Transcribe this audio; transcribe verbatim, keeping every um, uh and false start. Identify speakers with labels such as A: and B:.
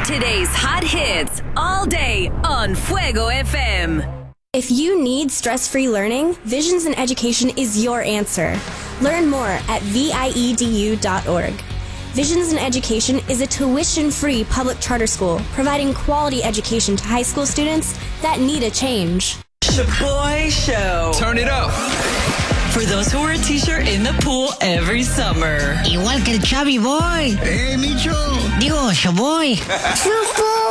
A: Today's hot hits all day on Fuego F M.
B: If you need stress-free learning, Visions in Education is your answer. Learn more at V I E D U dot org. Visions in Education is a tuition-free public charter school providing quality education to high school students that need a change.
C: Shaboy Show.
D: Turn it up.
C: For those who wear a t-shirt in the pool every summer.
E: Igual que el Chubby Boy.
D: Hey, Micho.
E: Digo, Shaboy.
F: Shaboy.